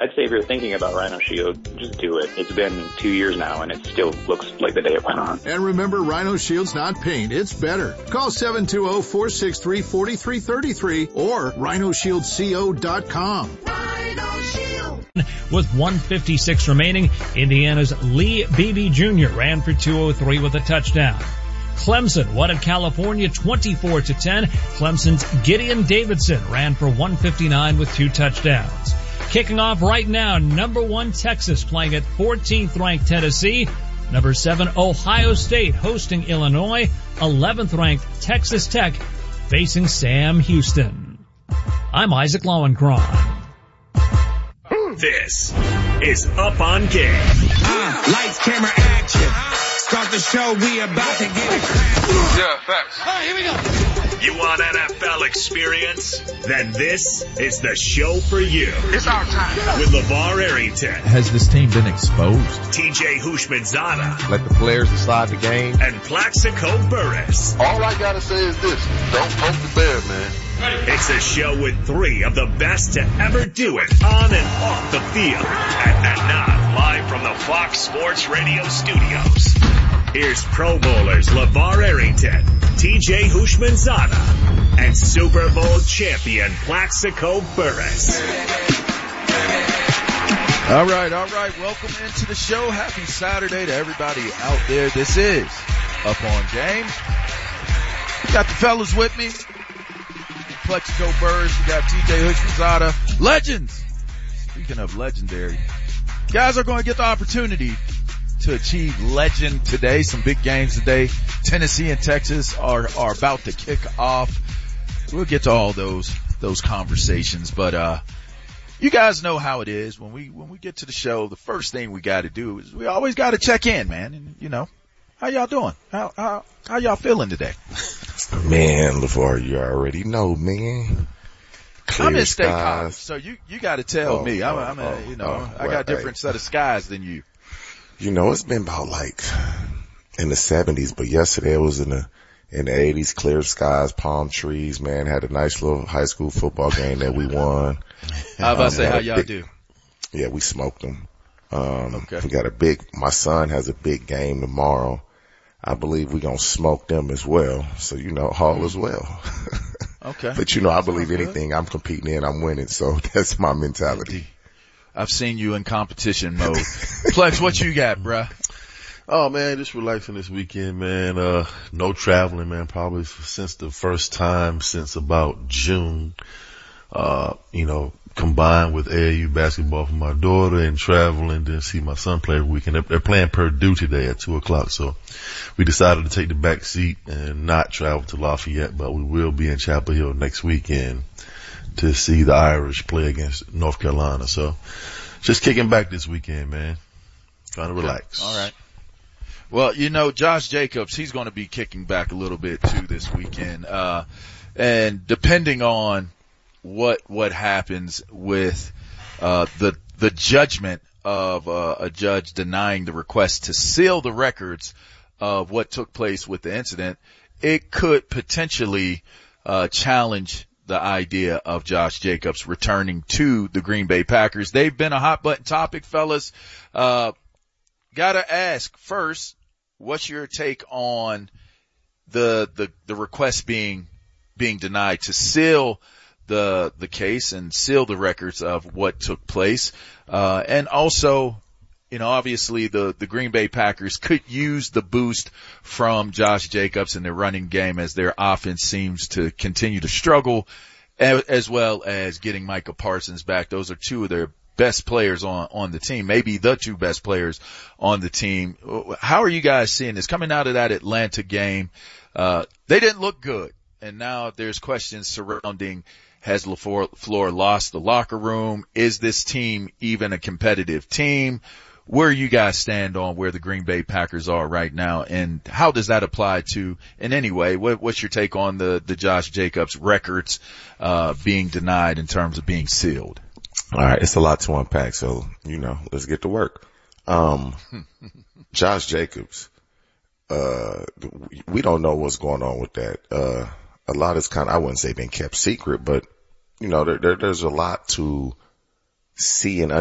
I'd say if you're thinking about Rhino Shield, just do it. It's been 2 years now, and it still looks like the day it went on. And remember, Rhino Shield's not paint, it's better. Call 720-463-4333 or rhinosshieldco.com. Rhino Shield. With 1:56 remaining, Indiana's Lee Beebe Jr. ran for 203 with a touchdown. Clemson won at California 24-10. Clemson's Gideon Davidson ran for 159 with 2 touchdowns. Kicking off right now, number 1 Texas playing at 14th ranked Tennessee. Number 7 Ohio State hosting Illinois. 11th ranked Texas Tech facing Sam Houston. I'm Isaac Lowenkron. This is Up on Game. Lights, camera, action. Start the show, we about to get it. Yeah, facts. All right, here we go. You want NFL experience? Then this is the show for you. It's our time. With LeVar Arrington. Has this team been exposed? TJ Houshmandzadeh. Let the players decide the game. And Plaxico Burress. All I gotta say is this. Don't poke the bear, man. It's a show with 3 of the best to ever do it on and off the field. And now, live from the Fox Sports Radio studios, here's Pro Bowlers LeVar Arrington, TJ Houshmandzadeh, and Super Bowl champion Plaxico Burress. All right. Welcome into the show. Happy Saturday to everybody out there. This is Up on Game. Got the fellas with me. Plaxico Burress. We got TJ Houshmandzadeh. Legends. Speaking of legendary, guys are going to get the opportunity to achieve legend today. Some big games today. Tennessee and Texas are about to kick off. We'll get to all those conversations, but you guys know how it is. When we get to the show, the first thing we got to do is we always got to check in, man. And how y'all doing? How y'all feeling today? Man, LeVar, you already know, man. I'm in State College, so you got to tell me. I got a different set of skies than you. It's been about like in the 70s, but yesterday it was in the 80s, clear skies, palm trees, man. Had a nice little high school football game that we won. I was about to say, how y'all do? Yeah, we smoked them. Okay. We got my son has a big game tomorrow. I believe we're going to smoke them as well. So, Hall as well. Okay. But I believe anything I'm competing in, I'm winning. So that's my mentality. I've seen you in competition mode. Plex, what you got, bruh? Oh man, just relaxing this weekend, man. No traveling, man. Probably since the first time since about June. Combined with AAU basketball for my daughter and traveling to see my son play every weekend. They're playing Purdue today at 2:00. So we decided to take the back seat and not travel to Lafayette, but we will be in Chapel Hill next weekend to see the Irish play against North Carolina. So just kicking back this weekend, man. Trying to relax. All right. Well, Josh Jacobs, he's going to be kicking back a little bit too this weekend. And depending on what happens with the judgment of a judge denying the request to seal the records of what took place with the incident, it could potentially challenge the idea of Josh Jacobs returning to the Green Bay Packers. They've been a hot button topic, fellas. Gotta ask first, what's your take on the request being denied to seal the case and seal the records of what took place? And also, obviously the Green Bay Packers could use the boost from Josh Jacobs in their running game as their offense seems to continue to struggle, as well as getting Micah Parsons back. Those are 2 of their best players on the team, maybe the 2 best players on the team. How are you guys seeing this? Coming out of that Atlanta game, they didn't look good. And now there's questions surrounding, has LaFleur lost the locker room? Is this team even a competitive team? Where you guys stand on where the Green Bay Packers are right now, and how does that apply to, in any way, what's your take on the Josh Jacobs records being denied in terms of being sealed? All right, it's a lot to unpack, so, let's get to work. Josh Jacobs, we don't know what's going on with that. A lot is I wouldn't say been kept secret, but, there's a lot to see and